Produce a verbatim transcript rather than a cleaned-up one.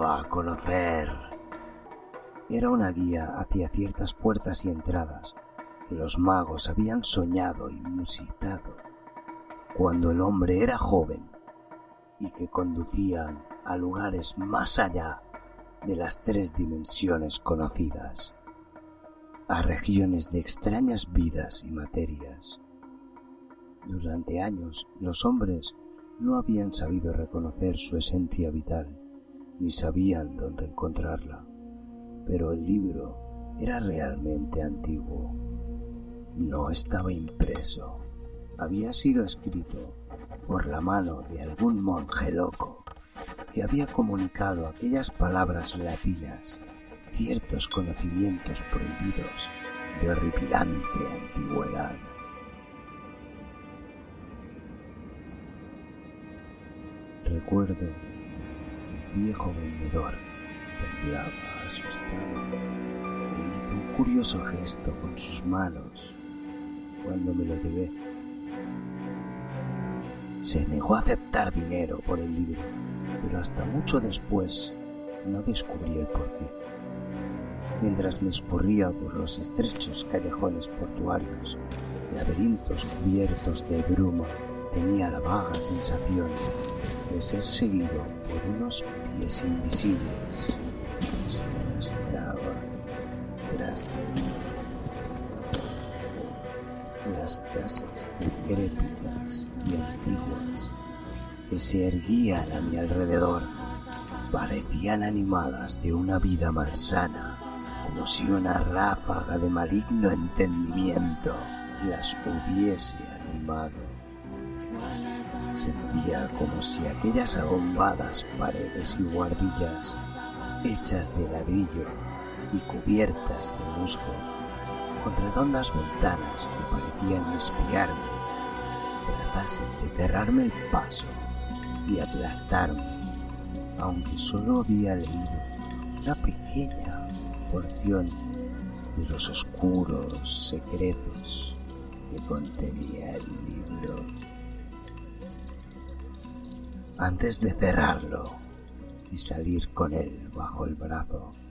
daba a conocer. Era una guía hacia ciertas puertas y entradas que los magos habían soñado y musitado cuando el hombre era joven y que conducían a lugares más allá de las tres dimensiones conocidas, a regiones de extrañas vidas y materias. Durante años los hombres no habían sabido reconocer su esencia vital, ni sabían dónde encontrarla, pero el libro era realmente antiguo. No estaba impreso, había sido escrito por la mano de algún monje loco que había comunicado aquellas palabras latinas, ciertos conocimientos prohibidos de horripilante antigüedad. Recuerdo que el viejo vendedor temblaba asustado e hizo un curioso gesto con sus manos cuando me lo llevé. Se negó a aceptar dinero por el libro, pero hasta mucho después no descubrí el porqué. Mientras me escurría por los estrechos callejones portuarios, laberintos cubiertos de bruma, tenía la vaga sensación de ser seguido por unos pies invisibles que se arrastraban tras de mí. Las casas decrépitas y antiguas que se erguían a mi alrededor parecían animadas de una vida malsana, como si una ráfaga de maligno entendimiento las hubiese animado. Sentía como si aquellas abombadas paredes y buhardillas, hechas de ladrillo y cubiertas de musgo, con redondas ventanas que parecían espiarme, tratasen de cerrarme el paso y aplastarme, aunque solo había leído una pequeña porción de los oscuros secretos que contenía el libro. Antes de cerrarlo y salir con él bajo el brazo,